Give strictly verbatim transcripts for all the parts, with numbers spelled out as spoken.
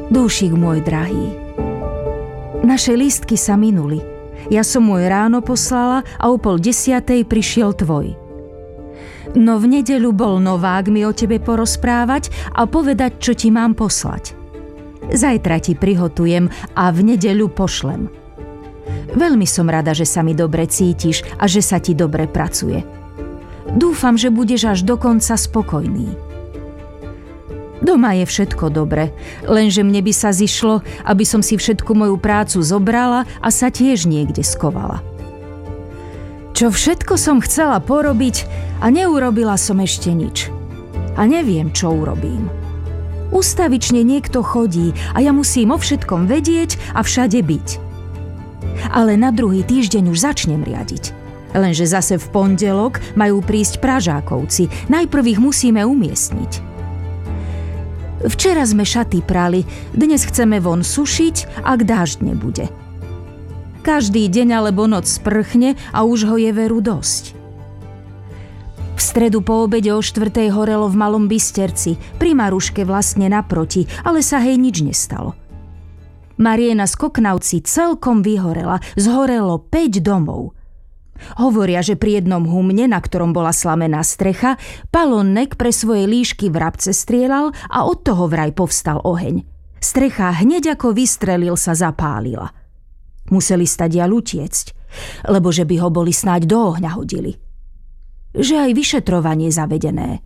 Dúšik môj drahý, naše lístky sa minuli. Ja som môj ráno poslala a o pol desiatej prišiel tvoj. No v nedeľu bol Novák mi o tebe porozprávať a povedať, čo ti mám poslať. Zajtra ti prihotujem a v nedeľu pošlem. Veľmi som rada, že sa mi dobre cítiš a že sa ti dobre pracuje. Dúfam, že budeš až do konca spokojný. Doma je všetko dobre, lenže mne by sa zišlo, aby som si všetku moju prácu zobrala a sa tiež niekde skovala. Čo všetko som chcela porobiť a neurobila som ešte nič. A neviem, čo urobím. Ustavične niekto chodí a ja musím o všetkom vedieť a všade byť. Ale na druhý týždeň už začnem riadiť. Lenže zase v pondelok majú prísť Pražákovci. Najprv ich musíme umiestniť. Včera sme šaty prali, dnes chceme von sušiť, ak dážď nebude. Každý deň alebo noc sprchne a už ho je veru dosť. V stredu po obede o štvrtej horelo v Malom Bysterci, pri Maruške vlastne naproti, ale sa hej nič nestalo. Mariena z Koknavci celkom vyhorela, zhorelo päť domov. Hovoria, že pri jednom humne, na ktorom bola slamená strecha, Palónnek pre svoje líšky vrabce strieľal a od toho vraj povstal oheň. Strecha hneď ako vystrelil sa zapálila. Museli stadiaľ utiecť, lebo že by ho boli snáď do ohňa hodili. Že aj vyšetrovanie zavedené.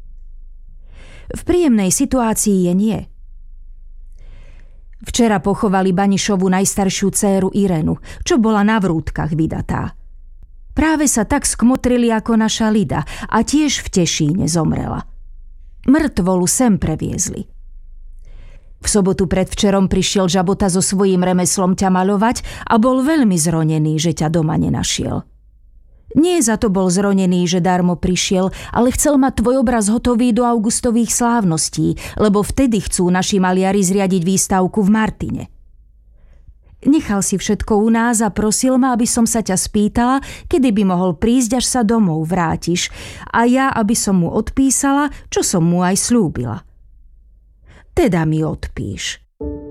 V príjemnej situácii je nie. Včera pochovali Banišovu najstaršiu dcéru Irenu, čo bola na vrútkach vydatá. Práve sa tak skmotrili ako naša Lida a tiež v Tešíne zomrela. Mŕtvolu sem previezli. V sobotu predvčerom prišiel Žabota so svojím remeslom ťa maľovať a bol veľmi zronený, že ťa doma nenašiel. Nie za to bol zronený, že darmo prišiel, ale chcel mať tvoj obraz hotový do augustových slávností, lebo vtedy chcú naši maliari zriadiť výstavku v Martine. Nechal si všetko u nás a prosil ma, aby som sa ťa spýtala, kedy by mohol prísť, až sa domov vrátiš, a ja, aby som mu odpísala, čo som mu aj slúbila. Teda mi odpíš.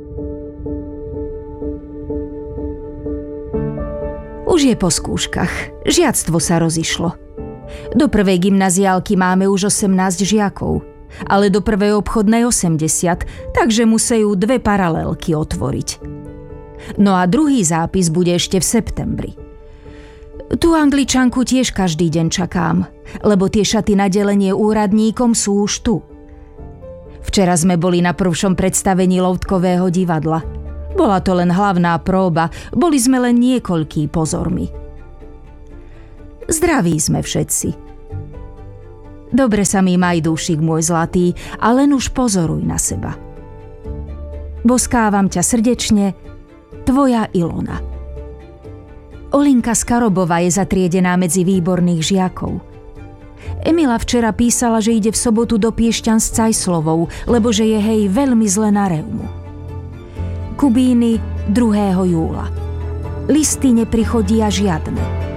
Už je po skúškach, žiactvo sa rozišlo. Do prvej gymnaziálky máme už osemnásť žiakov, ale do prvej obchodnej osemdesiat, takže musejú dve paralelky otvoriť. No a druhý zápis bude ešte v septembri. Tu Angličanku tiež každý deň čakám, lebo tie šaty na delenie úradníkom sú už tu. Včera sme boli na prvšom predstavení loutkového divadla. Bola to len hlavná próba, boli sme len niekoľkí pozormi. Zdraví sme všetci. Dobre sa mi maj, dúšik môj zlatý, a len už pozoruj na seba. Boskávam ťa srdečne, tvoja Ilona. Olinka z Karobova je zatriedená medzi výborných žiakov. Emila včera písala, že ide v sobotu do Piešťan s Cajslovou, lebo že je hej veľmi zle na reumu. Kubíny druhého júla. Listy neprichodia žiadne.